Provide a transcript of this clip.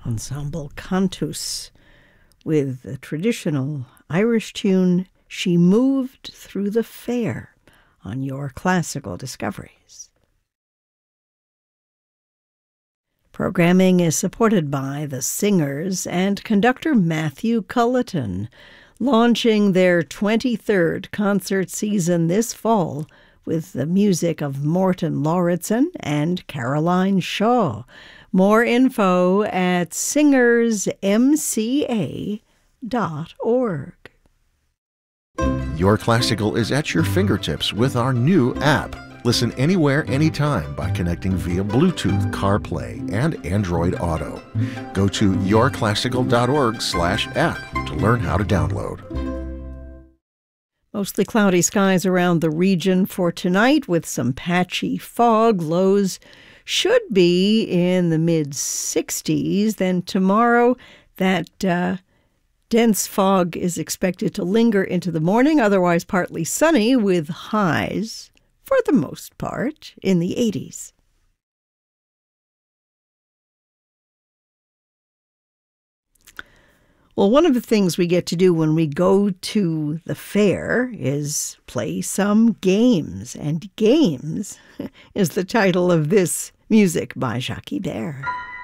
Ensemble Cantus with the traditional Irish tune, She Moved Through the Fair, on Your Classical Discoveries. Programming is supported by the Singers and conductor Matthew Culleton, launching their 23rd concert season this fall with the music of Morton Lauritsen and Caroline Shaw. More info at singersmca.org. Your Classical is at your fingertips with our new app. Listen anywhere, anytime by connecting via Bluetooth, CarPlay, and Android Auto. Go to yourclassical.org/app to learn how to download. Mostly cloudy skies around the region for tonight with some patchy fog. Lows should be in the mid-60s. Then tomorrow, that dense fog is expected to linger into the morning, otherwise partly sunny with highs, for the most part, in the 80s. Well, one of the things we get to do when we go to the fair is play some games. And Games is the title of this music by Jacques Ibert.